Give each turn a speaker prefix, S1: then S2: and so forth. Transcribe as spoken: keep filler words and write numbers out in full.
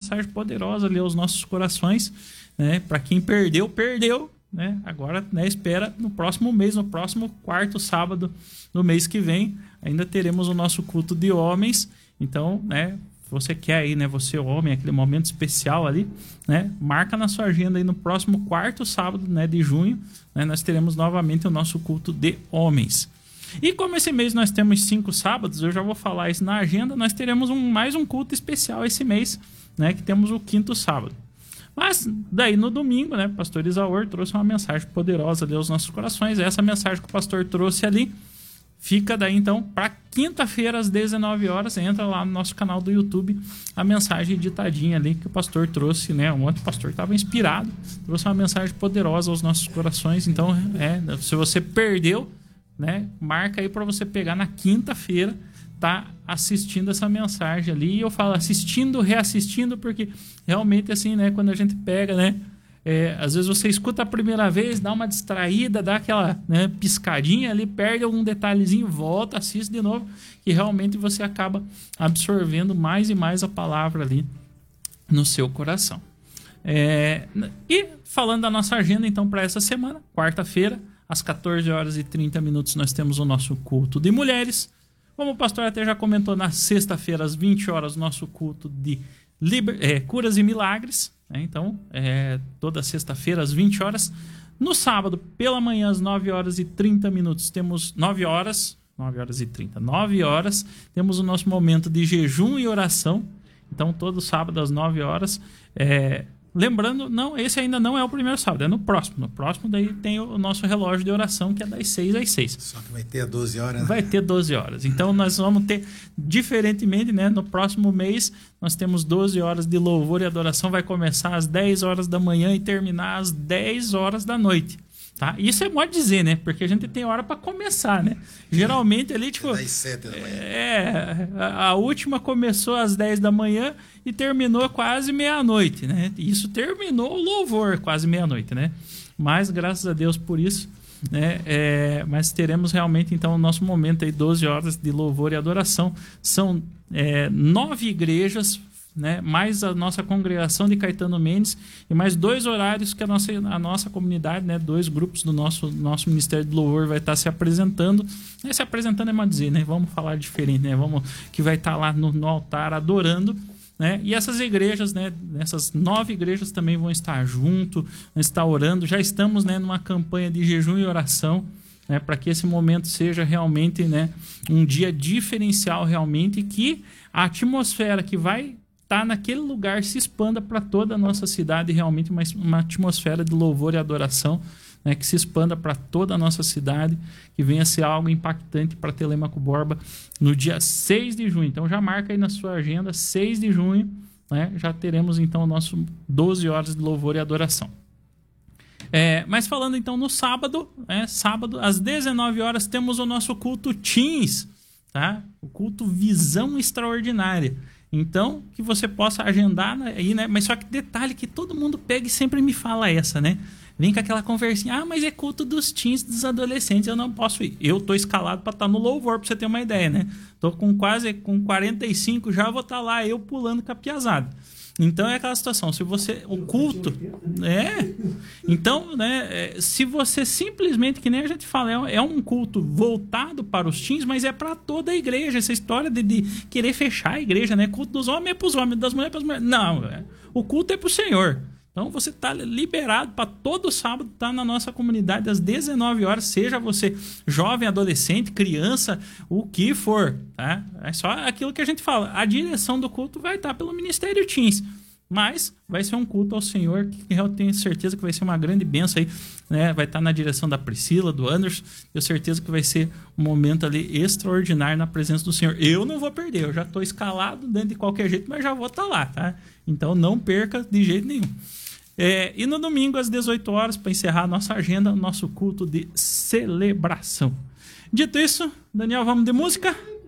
S1: mensagem poderosa ali aos nossos corações, né? Para quem perdeu, perdeu, né? Agora, né, espera no próximo mês, no próximo quarto sábado do mês que vem, ainda teremos o nosso culto de homens. Então, né, você quer aí, né, você homem, aquele momento especial ali, né, marca na sua agenda aí no próximo quarto sábado, né, de junho, né, nós teremos novamente o nosso culto de homens. E como esse mês nós temos cinco sábados, eu já vou falar isso na agenda, nós teremos um, mais um culto especial esse mês, né, que temos o quinto sábado. Mas daí no domingo, né, o pastor Isaur trouxe uma mensagem poderosa ali aos nossos corações. Essa mensagem que o pastor trouxe ali fica daí então para quinta-feira às dezenove horas. Entra lá no nosso canal do YouTube, a mensagem editadinha ali que o pastor trouxe, né? Ontem o pastor estava inspirado, trouxe uma mensagem poderosa aos nossos corações. Então, é, se você perdeu, né, marca aí para você pegar na quinta-feira, tá assistindo essa mensagem ali. E eu falo assistindo, reassistindo, porque realmente assim, né, quando a gente pega, né, é, às vezes você escuta a primeira vez, dá uma distraída, dá aquela, né, piscadinha ali, perde algum detalhezinho, volta, assiste de novo, que realmente você acaba absorvendo mais e mais a palavra ali no seu coração. É, e falando da nossa agenda, então, para essa semana, quarta-feira, às quatorze horas e trinta minutos, nós temos o nosso culto de mulheres. Como o pastor até já comentou, na sexta-feira, às vinte horas, nosso culto de liber... é, curas e milagres. Né? Então, é, toda sexta-feira, às vinte horas. No sábado, pela manhã, às nove horas e trinta minutos, temos nove horas, nove horas e trinta, nove horas, temos o nosso momento de jejum e oração. Então, todo sábado, às nove horas. É... Lembrando, não, esse ainda não é o primeiro sábado, é no próximo. No próximo daí tem o nosso relógio de oração, que é das seis às seis.
S2: Só que vai ter doze horas, né?
S1: Vai ter doze horas. Então nós vamos ter, diferentemente, né? No próximo mês, nós temos doze horas de louvor e adoração. Vai começar às dez horas da manhã e terminar às dez horas da noite. Tá? Isso é modo de dizer, né? Porque a gente tem hora para começar, né? Geralmente ali, tipo...
S2: É das sete da manhã.
S1: É, a, a última começou às dez da manhã e terminou quase meia-noite, né? Isso terminou o louvor quase meia-noite, né? Mas, graças a Deus por isso, né? É, mas teremos realmente, então, o nosso momento aí, doze horas de louvor e adoração. São é, nove igrejas, né, mais a nossa congregação de Caetano Mendes e mais dois horários que a nossa, a nossa comunidade, né, dois grupos do nosso, nosso Ministério de Louvor vai estar se apresentando. Né, se apresentando é mais dizer, né? Vamos falar diferente, né? Vamos, que vai estar lá no, no altar adorando. Né? E essas igrejas, né, essas nove igrejas também vão estar junto, vão estar orando. Já estamos, né, numa campanha de jejum e oração, né, para que esse momento seja realmente, né, um dia diferencial realmente, que a atmosfera que vai estar naquele lugar se expanda para toda a nossa cidade, realmente uma, uma atmosfera de louvor e adoração, né, que se expanda para toda a nossa cidade, que venha a ser algo impactante para Telêmaco Borba no dia seis de junho. Então já marca aí na sua agenda, seis de junho, né, já teremos então o nosso doze horas de louvor e adoração. É, mas falando então no sábado, né, sábado às dezenove horas temos o nosso culto Teens, tá? O culto Visão Extraordinária. Então, que você possa agendar aí, né? Mas só que detalhe que todo mundo pega e sempre me fala essa, né? Vem com aquela conversinha, ah, mas é culto dos teens, dos adolescentes, eu não posso ir. Eu tô escalado para estar no louvor, para você ter uma ideia, né? Tô com quase com quarenta e cinco, já vou estar lá, eu pulando com a piazada. Então é aquela situação, se você, o culto, é, então, né, se você simplesmente, que nem a gente fala, é um culto voltado para os teens, mas é para toda a igreja, essa história de, de querer fechar a igreja, né, culto dos homens é para os homens, das mulheres é para as mulheres, não, é, o culto é para o Senhor. Então você está liberado para todo sábado estar tá na nossa comunidade às dezenove horas, seja você jovem, adolescente, criança, o que for. Tá? É só aquilo que a gente fala. A direção do culto vai estar tá pelo Ministério Teens. Mas vai ser um culto ao Senhor que eu tenho certeza que vai ser uma grande bênção aí, né? Vai estar na direção da Priscila, do Anderson. Tenho certeza que vai ser um momento ali extraordinário na presença do Senhor. Eu não vou perder, eu já estou escalado dentro de qualquer jeito, mas já vou estar lá, tá? Então não perca de jeito nenhum. É, e no domingo, às dezoito horas, para encerrar a nossa agenda, nosso culto de celebração. Dito isso, Daniel, vamos de música?